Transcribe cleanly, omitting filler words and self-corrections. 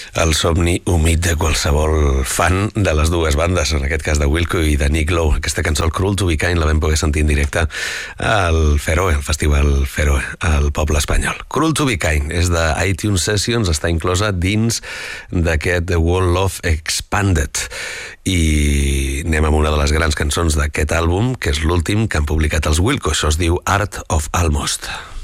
El somni humit de qualsevol fan de les dues bandes, en aquest cas de Wilco i de Nick Lowe. Aquesta cançó, el Cruel to be Kind, la vam poder sentir en directe al Feroe, al Festival Feroe, al poble espanyol. Cruel to be Kind és de iTunes Sessions, està inclosa dins d'aquest The Wall Love Expanded. I anem amb una de les grans cançons d'aquest àlbum, que és l'últim que han publicat els Wilco. Això es diu Art of Almost.